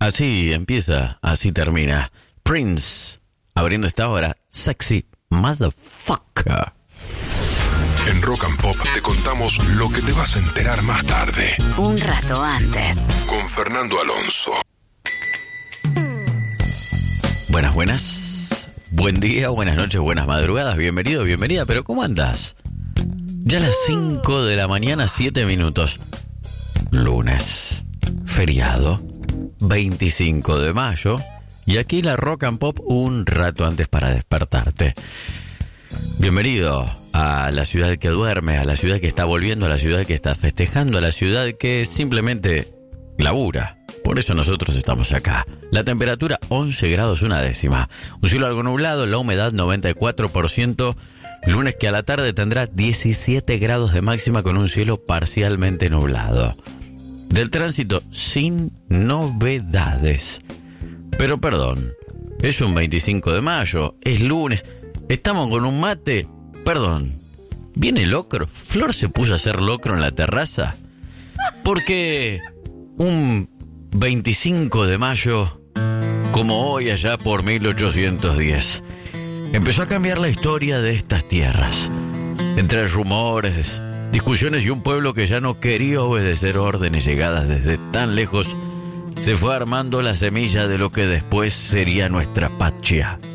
Así empieza, así termina. Prince, abriendo esta hora, Sexy Motherfucker. En Rock and Pop te contamos lo que te vas a enterar más tarde. Un rato antes. Con Fernando Alonso. Buenas. Buen día, buenas noches, buenas madrugadas. Bienvenido, bienvenida. Pero ¿cómo andás? Ya a las 5 de la mañana, 7 minutos. Lunes. Feriado. 25 de mayo. Y aquí la Rock and Pop un rato antes para despertarte. Bienvenido a la ciudad que duerme, a la ciudad que está volviendo, a la ciudad que está festejando, a la ciudad que simplemente labura. Por eso nosotros estamos acá. La temperatura 11 grados una décima. Un cielo algo nublado, la humedad 94%. Lunes que a la tarde tendrá 17 grados de máxima con un cielo parcialmente nublado. Del tránsito sin novedades. Pero perdón, es un 25 de mayo, es lunes, estamos con un mate. Perdón, ¿viene locro? ¿Flor se puso a hacer locro en la terraza? Porque un 25 de mayo, como hoy allá por 1810, empezó a cambiar la historia de estas tierras. Entre rumores, discusiones y un pueblo que ya no quería obedecer órdenes llegadas desde tan lejos, se fue armando la semilla de lo que después sería nuestra patria.